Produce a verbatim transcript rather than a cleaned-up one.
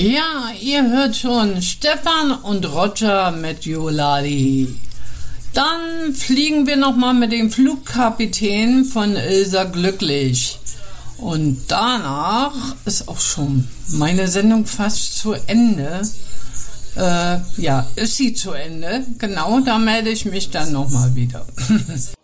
Ja, ihr hört schon Stefan und Roger mit Jolali. Dann fliegen wir nochmal mit dem Flugkapitän von Ilsa Glücklich. Und danach ist auch schon meine Sendung fast zu Ende. Äh, ja, ist sie zu Ende. Genau, da melde ich mich dann nochmal wieder.